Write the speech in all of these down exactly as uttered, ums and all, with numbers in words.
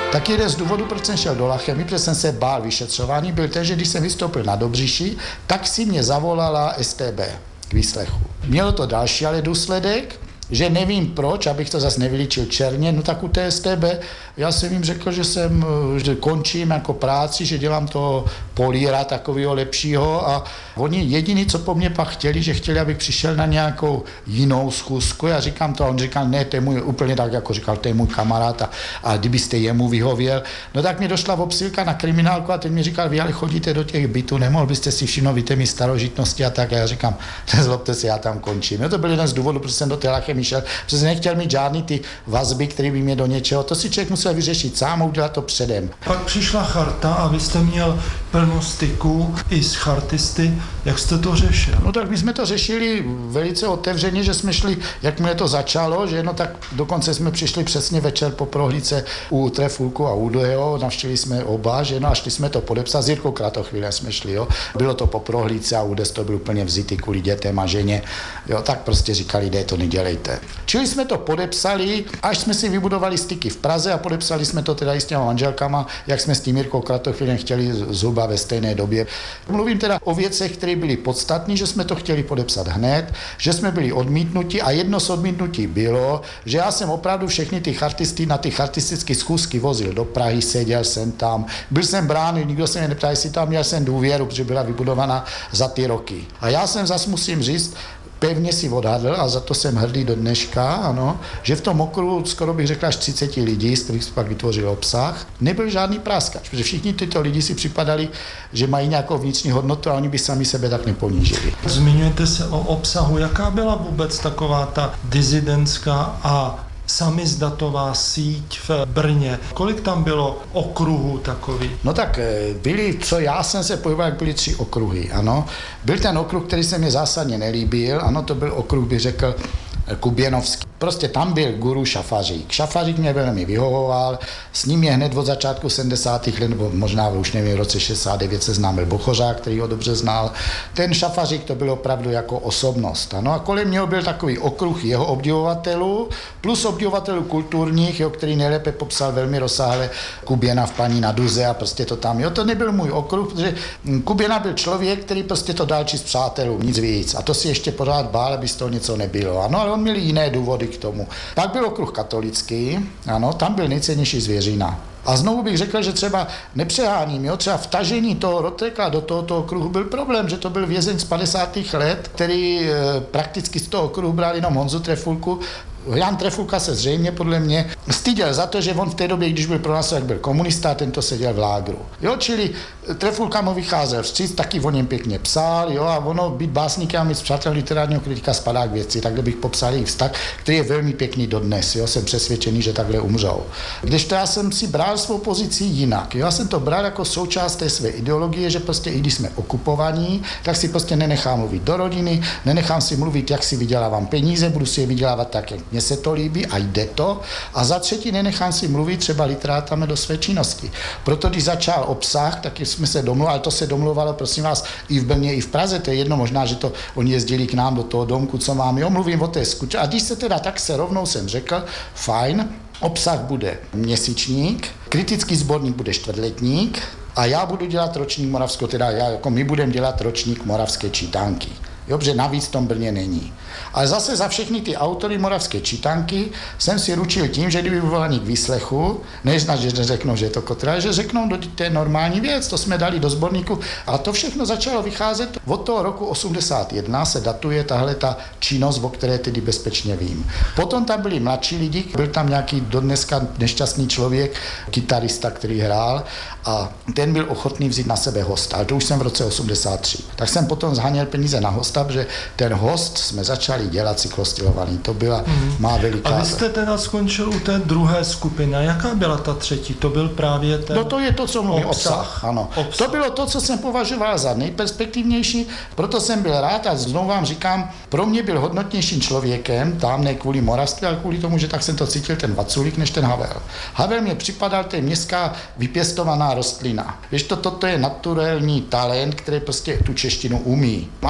Tak jeden z důvodů, proč jsem šel do Lachemy, protože jsem se bál vyšetřování, byl ten, že když jsem vystoupil na Dobříši, tak si mě zavolala S T B k výslechu. Mělo to další ale důsledek, že nevím proč, abych to zase nevyličil černě, no tak u té S T B já jsem jim řekl, že jsem, že končím jako práci, že dělám to políra takového lepšího a oni jediný, co po mně pak chtěli, že chtěli, abych přišel na nějakou jinou schůzku. Já říkám to a on říkal, ne, to je můj, úplně tak, jako říkal, to je můj kamarád a, a kdybyste jemu vyhověl. No tak mi došla obsílka na kriminálku a teď mi říkal, vy ale chodíte do těch bytů, nemohl byste si všimnout, víte mi starožitnosti a tak. A já říkám, nezlobte se, já tam končím. No to byl jeden z důvodů, proč jsem do té Lachemy šel, protože jsem nechtěl mít žádný ty vazby, které by mě do něčeho. To si člověk musel vyřešit sám a udělat to předem. Pak přišla charta a vy jste měl plno styků i s chartisty. Jak jste to řešil? No tak my jsme to řešili velice otevřeně, že jsme šli, jakmile to začalo, že no tak dokonce jsme přišli přesně večer po prohlídce u Trefulku a Udeho, navštívili jsme oba, že no a šli jsme to podepsat, s Jirkou Kratochvílem jsme šli, jo. Bylo to po prohlídce a Udes to byl úplně vzitý kvůli dětem a ženě, jo, tak prostě říkali, jde to nedělejte. Čili jsme to podepsali, až jsme si vybudovali styky v Praze a podepsali jsme to teda i s těma manželkama, jak jsme s tím Jirkou Kratochvílem chtěli zhruba ve stejné době. Mluvím teda o věcech, které byly podstatné, že jsme to chtěli podepsat hned, že jsme byli odmítnuti a jedno z odmítnutí bylo, že já jsem opravdu všechny ty chartisty na ty chartistické schůzky vozil do Prahy, seděl jsem tam, byl jsem brány, nikdo se mě neptal, jestli tam měl jsem důvěru, protože byla vybudovaná za ty roky. A já jsem zase musím říct, pevně si odhadl a za to jsem hrdý do dneška, ano, že v tom okruhu skoro bych řekl až třicet lidí, z kterých se pak vytvořil obsah, nebyl žádný práskač, protože všichni tyto lidi si připadali, že mají nějakou vnitřní hodnotu a oni by sami sebe tak neponížili. Zmiňujete se o obsahu, jaká byla vůbec taková ta dizidentská a samizdatová síť v Brně. Kolik tam bylo okruhů takových? No tak byli, co já jsem se pohyboval, byly tři okruhy, ano. Byl ten okruh, který se mi zásadně nelíbil, ano, to byl okruh, bych řekl, Kuběnovský. Prostě tam byl guru Šafařík. Šafařík mě velmi vyhovoval, s ním je hned od začátku sedmdesátých let, nebo možná už nevím, v roce šedesát devět se známil Bochořák, který ho dobře znal. Ten Šafařík to byl opravdu jako osobnost. Ano, a kolem něho byl takový okruh jeho obdivovatelů, plus obdivovatelů kulturních, jo, který nejlépe popsal velmi rozsáhle Kuběna v Paní na Duze a prostě to tam. Jo, to nebyl můj okruh, protože Kuběna byl člověk, který prostě to dal čist přátelům, nic víc. A to si ještě pořád bál, aby z toho něco nebylo. Ano, ale on měl jiné důvody k tomu. Pak byl okruh katolický, ano, tam byl nejcennější Zvěřina. A znovu bych řekl, že třeba nepřeháním, jo, třeba vtažení toho Rotekla do tohoto okruhu byl problém, že to byl vězeň z padesátých let, který e, prakticky z toho okruhu bral jenom Honzu Trefulku. Jan Trefulka se zřejmě podle mě styděl za to, že on v té době, když byl pro nás, jak byl komunista, tento seděl v lágru. Jo, čili Trefulka mu vycházel vstříc, taky o něm pěkně psal, jo, a ono být básníkem a mít přátel literárního kritika spadá k věci, takhle bych popsal jejich vztah, který je velmi pěkný dodnes, jo, jsem přesvědčený, že takhle umřou. Když to já jsem si bral svou pozici jinak, jo, já jsem to bral jako součást té své ideologie, že prostě i když jsme okupovaní, tak si prostě nenechám mluvit do rodiny, nenechám si mluvit, jak si vydělávám peníze, budu si je vydělávat tak, jak mně se to líbí a jde to. A za třetí nenechám si mluvit třeba literátami do své činnosti. Proto když začal obsah, tak jsme se domluvali, ale to se domluvalo, prosím vás, i v Brně, i v Praze, to je jedno, možná, že to oni jezdili k nám do toho domku, co máme, jo, mluvím o té skuče. A když se teda tak se rovnou jsem řekl, fajn, obsah bude měsíčník, kritický sborník bude čtvrtletník a já budu dělat ročník moravského, teda já, jako my budeme dělat ročník moravské čítanky. Jo, protože navíc v tom Brně není. Ale zase za všechny ty autory moravské čítanky jsem si ručil tím, že kdyby volali k výslechu, neznat, že neřeknou, že je to Kotra, že řeknou, do té normální věc, to jsme dali do sborníku. A to všechno začalo vycházet od toho roku osmdesát jedna, se datuje tahle ta činnost, o které tedy bezpečně vím. Potom tam byli mladší lidi, byl tam nějaký dodneska nešťastný člověk, kytarista, který hrál a ten byl ochotný vzít na sebe hosta. Ale to už jsem v roce osmdesát tři. Tak jsem potom zháněl peníze na hosta, že ten host jsme začali dělat cyklostylovaný. To byla mm. má veliká... A vy jste teda skončil u té druhé skupiny. A jaká byla ta třetí? To byl právě ten... No to je to, co mluví obsah. obsah. Ano. Obsah. To bylo to, co jsem považoval za nejperspektivnější, proto jsem byl rád a znovu vám říkám, pro mě byl hodnotnějším člověkem, tam ne kvůli moravství, ale kvůli tomu, že tak jsem to cítil ten Vaculík, než ten Havel. Havel mě připadal, to je městská vypěstovaná rostlina. Víš, to, toto je naturální talent, který prostě tu češtinu umí. Ale zase musím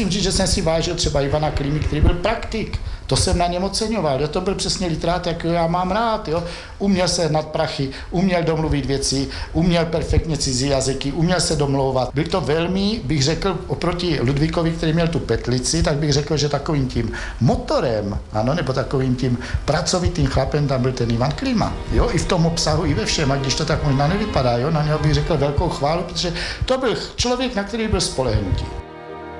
musím říct, že jsem si vážil třeba Ivana Klímy, který byl praktik. To jsem na něm oceňoval, jo? To byl přesně literát, jak já mám rád. Jo? Uměl se nad prachy, uměl domluvit věci, uměl perfektně cizí jazyky, uměl se domlouvat. Byl to velmi, bych řekl, oproti Ludvíkovi, který měl tu petlici, tak bych řekl, že takovým tím motorem, ano, nebo takovým tím pracovitým chlapem tam byl ten Ivan Klíma. Jo? I v tom obsahu, i ve všem, a když to tak možná nevypadá, jo? Na něho bych řekl velkou chválu, protože to byl člověk, na který byl spolehnutí.